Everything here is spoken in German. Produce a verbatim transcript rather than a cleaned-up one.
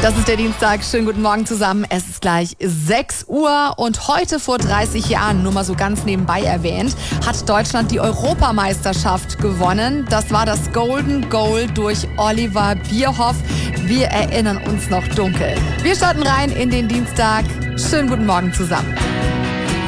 Das ist der Dienstag. Schönen guten Morgen zusammen. Es ist gleich sechs Uhr und heute vor dreißig Jahren, nur mal so ganz nebenbei erwähnt, hat Deutschland die Europameisterschaft gewonnen. Das war das Golden Goal durch Oliver Bierhoff. Wir erinnern uns noch dunkel. Wir starten rein in den Dienstag. Schönen guten Morgen zusammen.